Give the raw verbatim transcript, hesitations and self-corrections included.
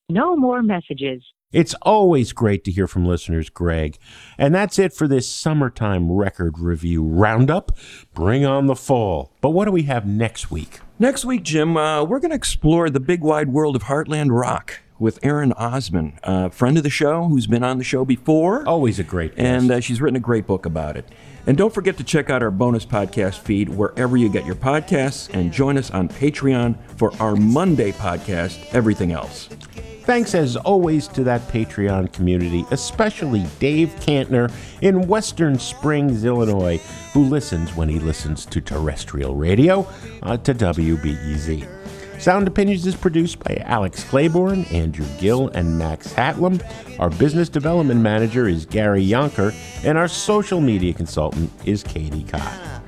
No more messages. It's always great to hear from listeners, Greg. And that's it for this summertime record review roundup. Bring on the fall. But what do we have next week? Next week, Jim, uh, we're going to explore the big wide world of Heartland Rock with Erin Osman, a friend of the show who's been on the show before. Always a great guest. And uh, she's written a great book about it. And don't forget to check out our bonus podcast feed wherever you get your podcasts, and join us on Patreon for our Monday podcast, Everything Else. Thanks, as always, to that Patreon community, especially Dave Cantner in Western Springs, Illinois, who listens when he listens to terrestrial radio uh, to W B E Z. Sound Opinions is produced by Alex Claiborne, Andrew Gill, and Max Hatlam. Our business development manager is Gary Yonker, and our social media consultant is Katie Cott.